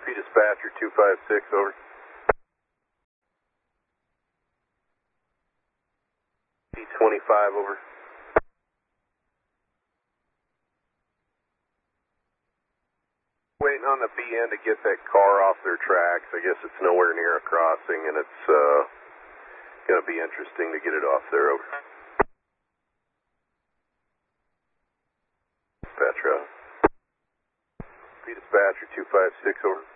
Dispatcher 256, over. P25, over. Waiting on the BN to get that car off their tracks. I guess it's nowhere near a crossing, and it's going to be interesting to get it off there, over. Petra. Dispatcher 256, over.